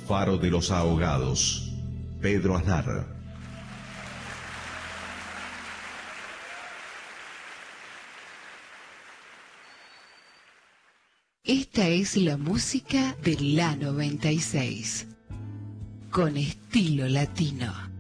Faro de los ahogados. Pedro Aznar. Esta es la música de La 96, con estilo latino.